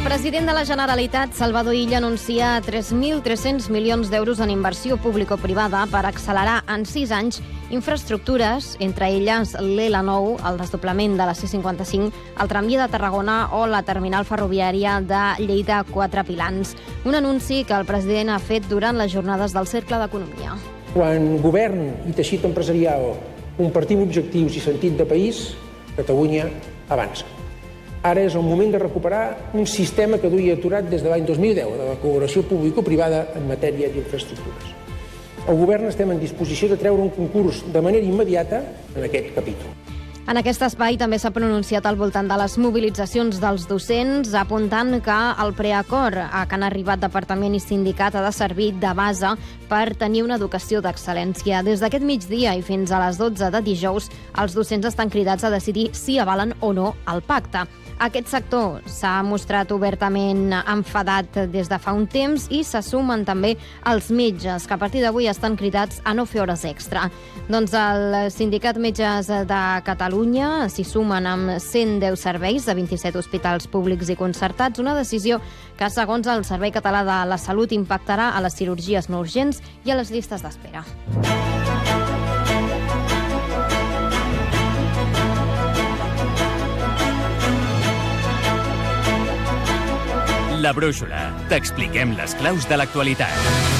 president de la Generalitat, Salvador Illa, anuncia 3.300 milions d'euros en inversió público-privada per accelerar en 6 anys infraestructures, entre elles l'L9, el desdoblament de la C55, el tramvia de Tarragona o la terminal ferroviària de Lleida-Quatre Pilans. Un anunci que el president ha fet durant les jornades del Cercle d'Economia. Quan govern i teixit empresarial compartim objectius i sentit de país, Catalunya avança. Ara és el moment de recuperar un sistema que duia aturat des de l'any 2010, de la col·laboració público-privada en matèria d'infraestructures. El govern estem en disposició de treure un concurs de manera immediata en aquest capítol. En aquest espai també s'ha pronunciat al voltant de les mobilitzacions dels docents, apuntant que el preacord a que han arribat departament i sindicat ha de servir de base per tenir una educació d'excel·lència. Des d'aquest migdia i fins a les 12 de dijous, els docents estan cridats a decidir si avalen o no el pacte. Aquest sector s'ha mostrat obertament enfadat des de fa un temps i se sumen també els metges, que a partir d'avui estan cridats a no fer hores extra. Doncs el Sindicat Metges de Catalunya s'hi sumen amb 110 serveis de 27 hospitals públics i concertats, una decisió que, segons el Servei Català de la Salut, impactarà a les cirurgies no urgents i a les llistes d'espera. La Brúixola. T'expliquem les claus de l'actualitat.